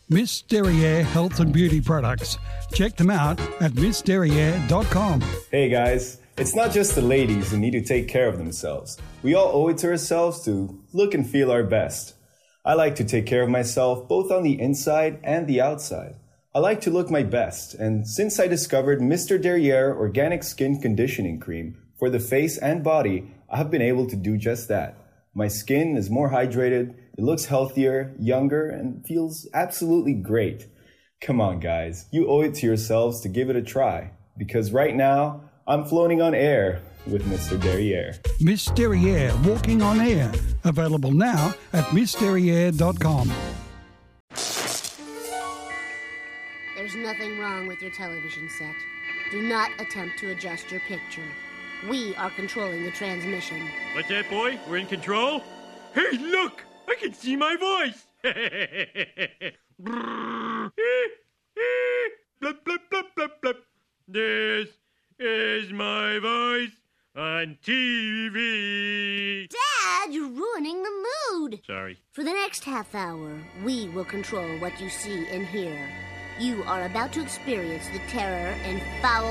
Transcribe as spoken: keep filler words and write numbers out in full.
Miss Derriere Health and Beauty Products. Check them out at miss derriere dot com. Hey guys, it's not just the ladies who need to take care of themselves. We all owe it to ourselves to look and feel our best. I like to take care of myself both on the inside and the outside. I like to look my best, and since I discovered Mister Derriere Organic Skin Conditioning Cream for the face and body, I have been able to do just that. My skin is more hydrated, it looks healthier, younger, and feels absolutely great. Come on, guys, you owe it to yourselves to give it a try, because right now, I'm floating on air with Mister Derriere. Miss Derriere Walking on Air. Available now at miss derriere dot com. There's nothing wrong with your television set. Do not attempt to adjust your picture. We are controlling the transmission. What's that, boy? We're in control? Hey, look! I can see my voice! Blup, blup, blup, blup, blup. This is my voice on T V. Dad, you're ruining the mood. Sorry. For the next half hour, we will control what you see and hear. You are about to experience the terror and foul